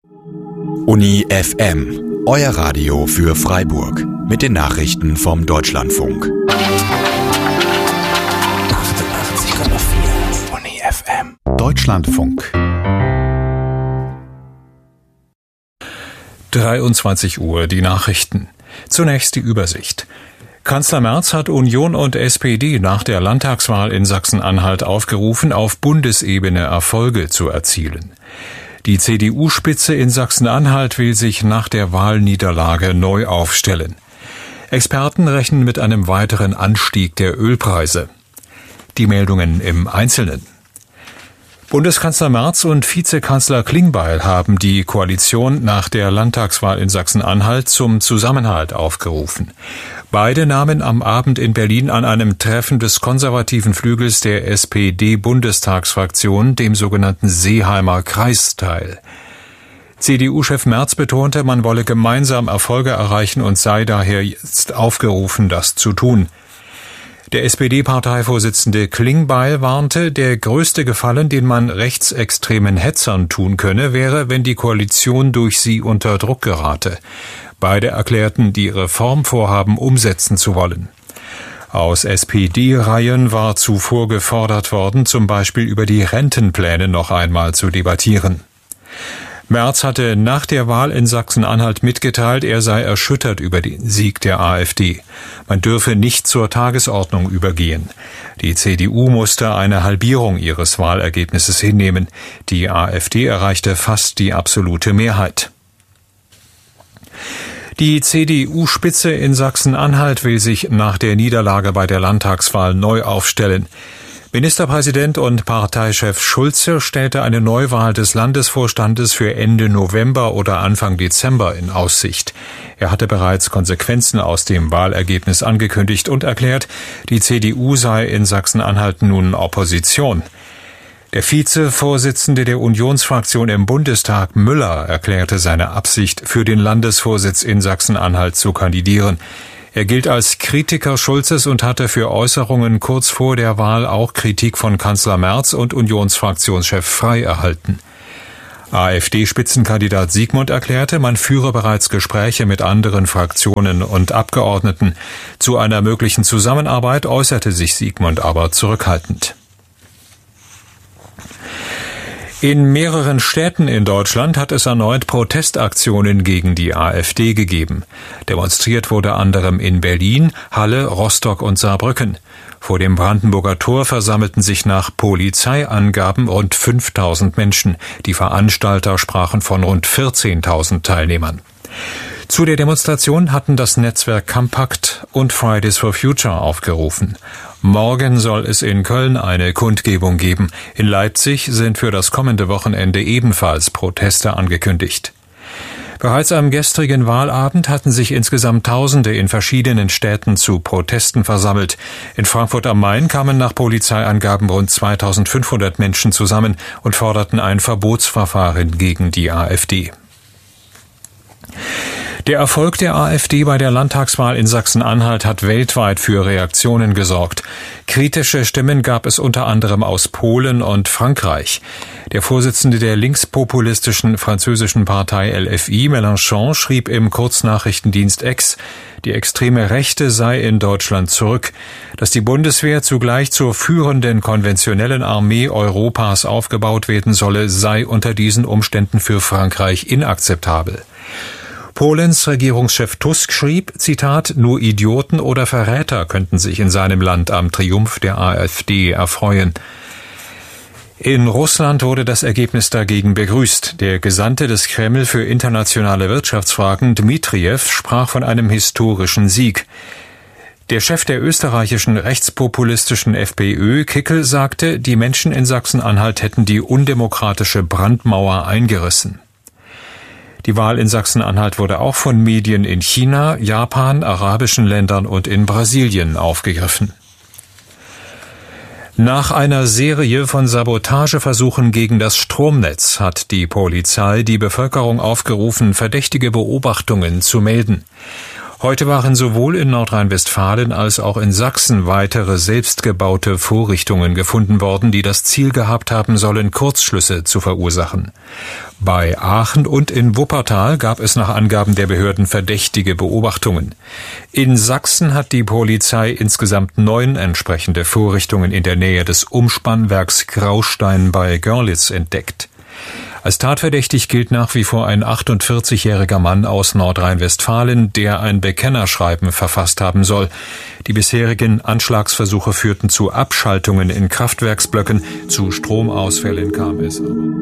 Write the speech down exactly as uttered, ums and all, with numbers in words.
Uni F M, euer Radio für Freiburg. Mit den Nachrichten vom Deutschlandfunk. achtundachtzig Komma vier Uni F M. Deutschlandfunk. dreiundzwanzig Uhr, die Nachrichten. Zunächst die Übersicht. Kanzler Merz hat Union und S P D nach der Landtagswahl in Sachsen-Anhalt aufgerufen, auf Bundesebene Erfolge zu erzielen. Die C D U-Spitze in Sachsen-Anhalt will sich nach der Wahlniederlage neu aufstellen. Experten rechnen mit einem weiteren Anstieg der Ölpreise. Die Meldungen im Einzelnen. Bundeskanzler Merz und Vizekanzler Klingbeil haben die Koalition nach der Landtagswahl in Sachsen-Anhalt zum Zusammenhalt aufgerufen. Beide nahmen am Abend in Berlin an einem Treffen des konservativen Flügels der S P D-Bundestagsfraktion, dem sogenannten Seeheimer Kreis, teil. C D U-Chef Merz betonte, man wolle gemeinsam Erfolge erreichen und sei daher jetzt aufgerufen, das zu tun. Der S P D-Parteivorsitzende Klingbeil warnte, der größte Gefallen, den man rechtsextremen Hetzern tun könne, wäre, wenn die Koalition durch sie unter Druck gerate. Beide erklärten, die Reformvorhaben umsetzen zu wollen. Aus S P D-Reihen war zuvor gefordert worden, zum Beispiel über die Rentenpläne noch einmal zu debattieren. Merz hatte nach der Wahl in Sachsen-Anhalt mitgeteilt, er sei erschüttert über den Sieg der AfD. Man dürfe nicht zur Tagesordnung übergehen. Die C D U musste eine Halbierung ihres Wahlergebnisses hinnehmen. Die AfD erreichte fast die absolute Mehrheit. Die C D U-Spitze in Sachsen-Anhalt will sich nach der Niederlage bei der Landtagswahl neu aufstellen. Ministerpräsident und Parteichef Schulze stellte eine Neuwahl des Landesvorstandes für Ende November oder Anfang Dezember in Aussicht. Er hatte bereits Konsequenzen aus dem Wahlergebnis angekündigt und erklärt, die C D U sei in Sachsen-Anhalt nun Opposition. Der Vizevorsitzende der Unionsfraktion im Bundestag, Müller, erklärte seine Absicht, für den Landesvorsitz in Sachsen-Anhalt zu kandidieren. Er gilt als Kritiker Schulzes und hatte für Äußerungen kurz vor der Wahl auch Kritik von Kanzler Merz und Unionsfraktionschef Frey erhalten. AfD-Spitzenkandidat Siegmund erklärte, man führe bereits Gespräche mit anderen Fraktionen und Abgeordneten. Zu einer möglichen Zusammenarbeit äußerte sich Siegmund aber zurückhaltend. In mehreren Städten in Deutschland hat es erneut Protestaktionen gegen die AfD gegeben. Demonstriert wurde anderem in Berlin, Halle, Rostock und Saarbrücken. Vor dem Brandenburger Tor versammelten sich nach Polizeiangaben rund fünftausend Menschen. Die Veranstalter sprachen von rund vierzehntausend Teilnehmern. Zu der Demonstration hatten das Netzwerk Compact und Fridays for Future aufgerufen. Morgen soll es in Köln eine Kundgebung geben. In Leipzig sind für das kommende Wochenende ebenfalls Proteste angekündigt. Bereits am gestrigen Wahlabend hatten sich insgesamt Tausende in verschiedenen Städten zu Protesten versammelt. In Frankfurt am Main kamen nach Polizeiangaben rund zweitausendfünfhundert Menschen zusammen und forderten ein Verbotsverfahren gegen die AfD. Der Erfolg der AfD bei der Landtagswahl in Sachsen-Anhalt hat weltweit für Reaktionen gesorgt. Kritische Stimmen gab es unter anderem aus Polen und Frankreich. Der Vorsitzende der linkspopulistischen französischen Partei L F I, Mélenchon, schrieb im Kurznachrichtendienst X, die extreme Rechte sei in Deutschland zurück. Dass die Bundeswehr zugleich zur führenden konventionellen Armee Europas aufgebaut werden solle, sei unter diesen Umständen für Frankreich inakzeptabel. Polens Regierungschef Tusk schrieb, Zitat, nur Idioten oder Verräter könnten sich in seinem Land am Triumph der AfD erfreuen. In Russland wurde das Ergebnis dagegen begrüßt. Der Gesandte des Kreml für internationale Wirtschaftsfragen, Dmitriew, sprach von einem historischen Sieg. Der Chef der österreichischen rechtspopulistischen FPÖ, Kickl, sagte, die Menschen in Sachsen-Anhalt hätten die undemokratische Brandmauer eingerissen. Die Wahl in Sachsen-Anhalt wurde auch von Medien in China, Japan, arabischen Ländern und in Brasilien aufgegriffen. Nach einer Serie von Sabotageversuchen gegen das Stromnetz hat die Polizei die Bevölkerung aufgerufen, verdächtige Beobachtungen zu melden. Heute waren sowohl in Nordrhein-Westfalen als auch in Sachsen weitere selbstgebaute Vorrichtungen gefunden worden, die das Ziel gehabt haben sollen, Kurzschlüsse zu verursachen. Bei Aachen und in Wuppertal gab es nach Angaben der Behörden verdächtige Beobachtungen. In Sachsen hat die Polizei insgesamt neun entsprechende Vorrichtungen in der Nähe des Umspannwerks Graustein bei Görlitz entdeckt. Als tatverdächtig gilt nach wie vor ein achtundvierzigjähriger Mann aus Nordrhein-Westfalen, der ein Bekennerschreiben verfasst haben soll. Die bisherigen Anschlagsversuche führten zu Abschaltungen in Kraftwerksblöcken, zu Stromausfällen kam es aber.